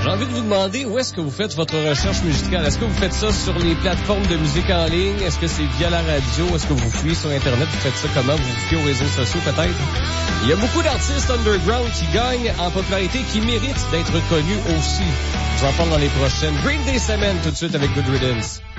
envie de vous demander où est-ce que vous faites votre recherche musicale. Est-ce que vous faites ça sur les plateformes de musique en ligne? Est-ce que c'est via la radio? Est-ce que vous fouillez sur Internet? Vous faites ça comment? Vous vous fiez aux réseaux sociaux peut-être? Il y a beaucoup d'artistes underground qui gagnent en popularité, qui méritent d'être connus aussi. Je vous en parle dans les prochaines. Green Day Cement tout de suite avec Good Riddance.